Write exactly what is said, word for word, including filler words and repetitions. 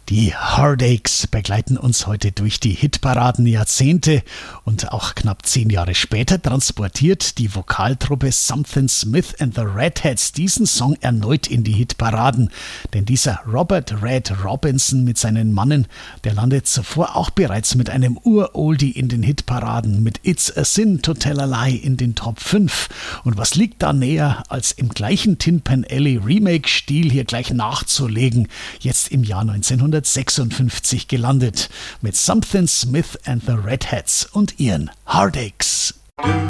Die Heartaches begleiten uns heute durch die Hitparaden Jahrzehnte und auch knapp zehn Jahre später transportiert die Vokaltruppe Something Smith and the Redheads diesen Song erneut in die Hitparaden. Denn dieser Robert Red Robinson mit seinen Mannen, der landet zuvor auch bereits mit einem Ur-Oldie in den Hitparaden, mit It's a Sin to Tell a Lie in den Top fünf. Und was liegt da näher, als im gleichen Tin Pan Alley Remake-Stil hier gleich nachzulegen, jetzt im Jahr neunzehnhundertsechsundfünfzig gelandet, mit Something Smith and the Redheads und ihren Heartaches.